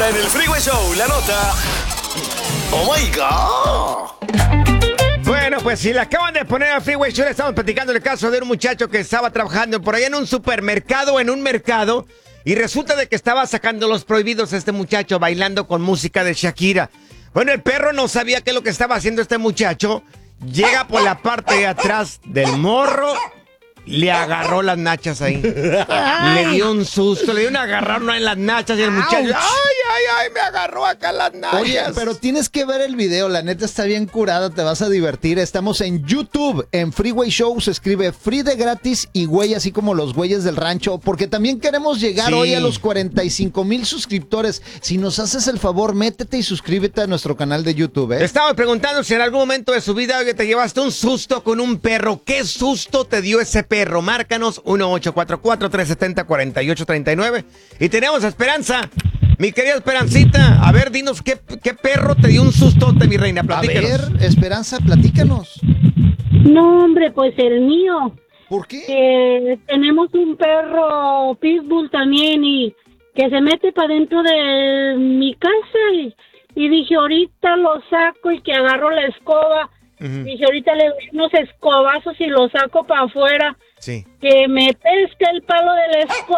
En el Freeway Show, la nota. ¡Oh my God! Bueno, pues si le acaban de poner al Freeway Show, le estamos platicando el caso de un muchacho que estaba trabajando por ahí en un supermercado, en un mercado, y resulta de que estaba sacando los prohibidos este muchacho bailando con música de Shakira. Bueno, el perro no sabía qué es lo que estaba haciendo este muchacho. Llega por la parte de atrás del morro, le agarró las nachas ahí. Le dio un susto, le dio un agarrón en las nachas y el muchacho, ¡ay, me agarró acá las nachas! Oye, pero tienes que ver el video, la neta está bien curada, te vas a divertir. Estamos en YouTube, en Freeway Show, se escribe Free de gratis y güey, así como los güeyes del rancho, porque también queremos llegar hoy a los 45,000 suscriptores. Si nos haces el favor, métete y suscríbete a nuestro canal de YouTube, ¿eh? Estaba preguntando si en algún momento de su vida te llevaste un susto con un perro. ¿Qué susto te dio ese perro? Márcanos 1-844-370-4839. Y tenemos a Esperanza. Mi querida Esperancita, a ver, dinos qué perro te dio un sustote, mi reina. Platícanos. A ver, Esperanza, platícanos. No, hombre, pues el mío. ¿Por qué? Tenemos un perro pitbull también y que se mete para dentro de mi casa y dije, ahorita lo saco y que agarro la escoba. Dije, ahorita le doy unos escobazos y lo saco para afuera. Sí. Que me pesca el palo de la escoba.